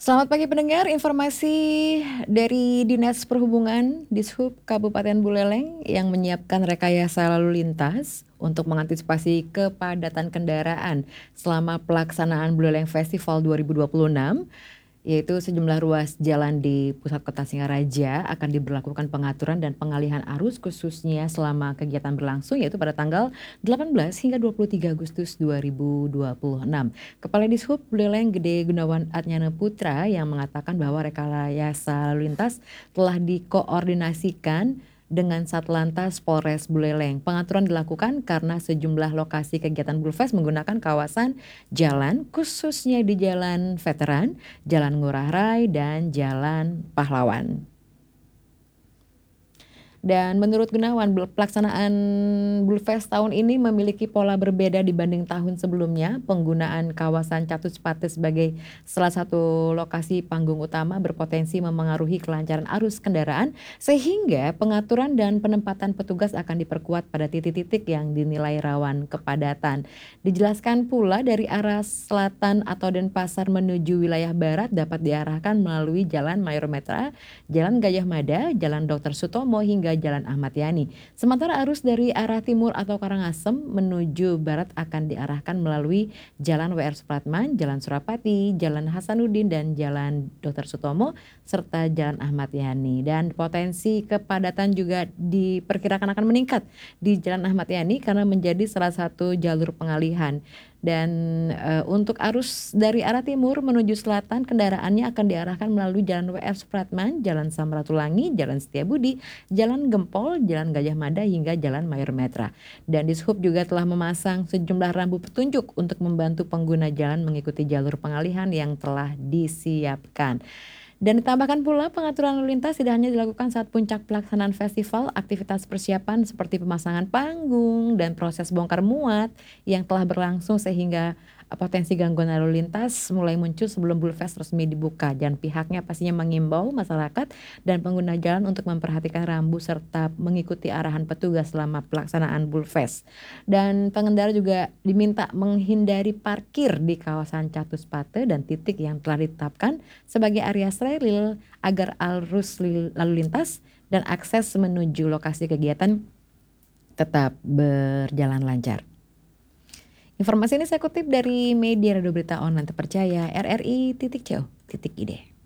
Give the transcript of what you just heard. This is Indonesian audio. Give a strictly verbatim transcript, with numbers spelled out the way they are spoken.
Selamat pagi pendengar, informasi dari Dinas Perhubungan Dishub Kabupaten Buleleng yang menyiapkan rekayasa lalu lintas untuk mengantisipasi kepadatan kendaraan selama pelaksanaan Buleleng Festival dua ribu dua puluh enam, yaitu sejumlah ruas jalan di pusat kota Singaraja akan diberlakukan pengaturan dan pengalihan arus khususnya selama kegiatan berlangsung yaitu pada tanggal delapan belas hingga dua puluh tiga Agustus dua ribu dua puluh enam. Kepala Dishub Buleleng Gede Gunawan Atnyana Putra yang mengatakan bahwa rekayasa lalu lintas telah dikoordinasikan dengan Satlantas Polres Buleleng. Pengaturan dilakukan karena sejumlah lokasi kegiatan Bulfest menggunakan kawasan jalan khususnya di Jalan Veteran, Jalan Ngurah Rai, dan Jalan Pahlawan. Dan menurut Gunawan, pelaksanaan Bulfest tahun ini memiliki pola berbeda dibanding tahun sebelumnya. Penggunaan kawasan Catuspate sebagai salah satu lokasi panggung utama berpotensi memengaruhi kelancaran arus kendaraan, sehingga pengaturan dan penempatan petugas akan diperkuat pada titik-titik yang dinilai rawan kepadatan. Dijelaskan pula dari arah selatan atau Denpasar menuju wilayah barat dapat diarahkan melalui Jalan Mayor Metra, Jalan Gajah Mada, Jalan Dokter Sutomo, hingga Jalan Ahmad Yani. Sementara arus dari arah timur atau Karangasem menuju barat akan diarahkan melalui Jalan W R Supratman, Jalan Surapati, Jalan Hasanuddin, dan Jalan Dokter Sutomo, serta Jalan Ahmad Yani. Dan potensi kepadatan juga diperkirakan akan meningkat di Jalan Ahmad Yani karena menjadi salah satu jalur pengalihan. Dan e, untuk arus dari arah timur menuju selatan, kendaraannya akan diarahkan melalui Jalan W R Supratman, Jalan Samratulangi, Jalan Setiabudi, Jalan Gempol, Jalan Gajah Mada, hingga Jalan Mayor Metra. Dan Dishub juga telah memasang sejumlah rambu petunjuk untuk membantu pengguna jalan mengikuti jalur pengalihan yang telah disiapkan. Dan ditambahkan pula pengaturan lalu lintas tidak hanya dilakukan saat puncak pelaksanaan festival, aktivitas persiapan seperti pemasangan panggung dan proses bongkar muat yang telah berlangsung sehingga potensi gangguan lalu lintas mulai muncul sebelum Bulfest resmi dibuka, dan pihaknya pastinya mengimbau masyarakat dan pengguna jalan untuk memperhatikan rambu serta mengikuti arahan petugas selama pelaksanaan Bulfest. Dan pengendara juga diminta menghindari parkir di kawasan Catuspate dan titik yang telah ditetapkan sebagai area steril agar arus lalu lintas dan akses menuju lokasi kegiatan tetap berjalan lancar. Informasi ini saya kutip dari media radio berita online terpercaya R R I titik co titik id.